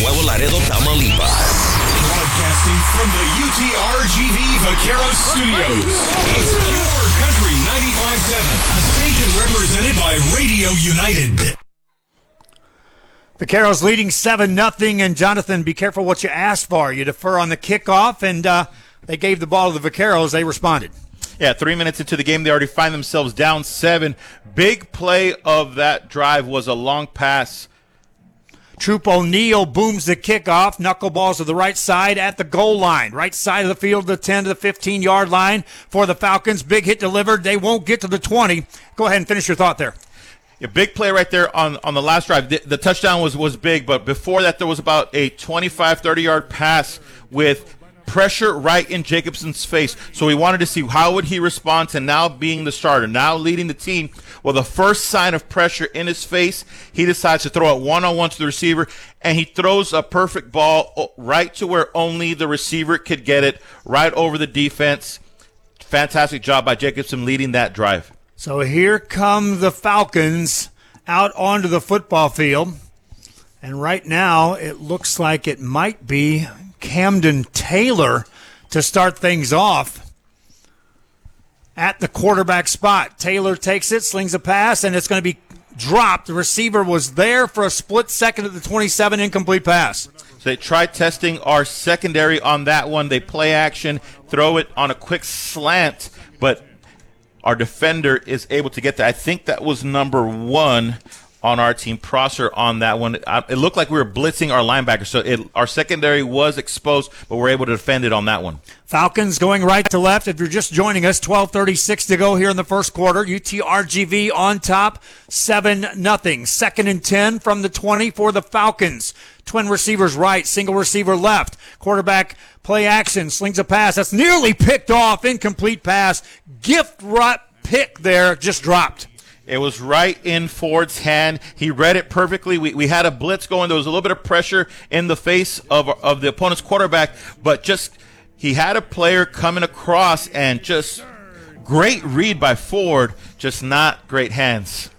Nuevo Laredo, Tamaulipas. Broadcasting from the UTRGV Vaqueros Studios. It's Your Country 95.7, a station represented by Radio United. Vaqueros leading 7-0, and Jonathan, be careful what you ask for. You defer on the kickoff, and they gave the ball to the Vaqueros. They responded. Yeah, 3 minutes into the game, they already find themselves down 7. Big play of that drive was a long pass. Troop O'Neal booms the kickoff. Knuckleballs to the right side at the goal line. Right side of the field, the 10 to the 15-yard line for the Falcons. Big hit delivered. They won't get to the 20. Go ahead and finish your thought there. A big play right there on the last drive. The touchdown was big, but before that there was about a 25, 30-yard pass with pressure right in Jacobson's face. So we wanted to see how would he respond to now being the starter, now leading the team. Well, the first sign of pressure in his face, he decides to throw it one-on-one to the receiver, and he throws a perfect ball right to where only the receiver could get it, right over the defense. Fantastic job by Jacobson leading that drive. So here come the Falcons out onto the football field. And right now it looks like it might be Camden Taylor to start things off at the quarterback spot. Taylor takes it, slings a pass, and it's going to be dropped. The receiver was there for a split second at the 27, incomplete pass. So they tried testing our secondary on that one. They play action, throw it on a quick slant, but our defender is able to get that. I think that was number 1 on our team, Prosser, on that one. It looked like we were blitzing our linebacker, so our secondary was exposed, but we're able to defend it on that one. Falcons going right to left. If you're just joining us, 12:36 to go here in the first quarter. UTRGV on top, 7-0. 2nd and 10 from the 20 for the Falcons. Twin receivers right, single receiver left. Quarterback play action, slings a pass. That's nearly picked off, incomplete pass. Gift pick there, just dropped. It was right in Ford's hand. He read it perfectly. We had a blitz going. There was a little bit of pressure in the face of the opponent's quarterback, but just he had a player coming across, and just great read by Ford, just not great hands.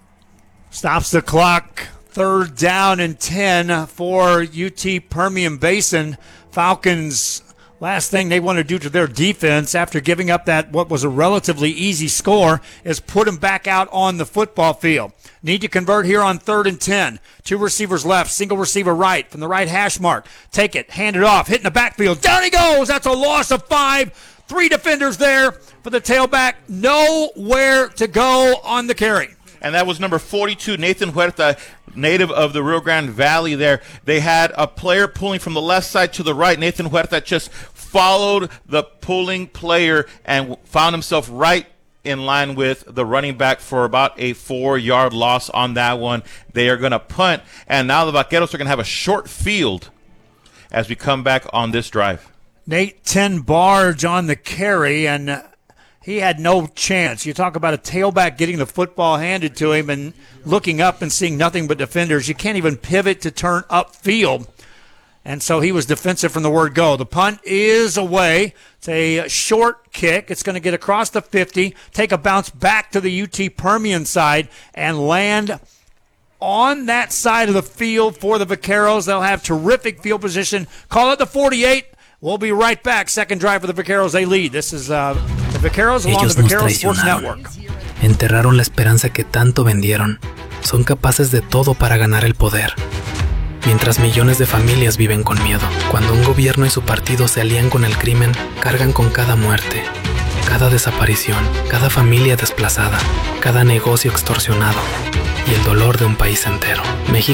Stops the clock. 3rd down and 10 for UT Permian Basin. Falcons, last thing they want to do to their defense after giving up that what was a relatively easy score is put them back out on the football field. Need to convert here on 3rd and 10. 2 receivers left, single receiver right from the right hash mark. Take it, hand it off, hitting the backfield. Down he goes. That's a loss of 5. 3 defenders there for the tailback. Nowhere to go on the carry. And that was number 42, Nathan Huerta, native of the Rio Grande Valley there. They had a player pulling from the left side to the right. Nathan Huerta just followed the pulling player and found himself right in line with the running back for about a 4-yard loss on that one. They are going to punt, and now the Vaqueros are going to have a short field as we come back on this drive. Nate Tenbarge on the carry, and he had no chance. You talk about a tailback getting the football handed to him and looking up and seeing nothing but defenders. You can't even pivot to turn upfield. And so he was defensive from the word go. The punt is away. It's a short kick. It's going to get across the 50, take a bounce back to the UT Permian side, and land on that side of the field for the Vaqueros. They'll have terrific field position. Call it the 48. We'll be right back. Second drive for the Vaqueros. They lead. This is the Vaqueros along the Vaqueros Sports Network. Enterraron la esperanza que tanto vendieron. Son capaces de todo para ganar el poder. Mientras millones de familias viven con miedo. Cuando un gobierno y su partido se alían con el crimen, cargan con cada muerte, cada desaparición, cada familia desplazada, cada negocio extorsionado y el dolor de un país entero. México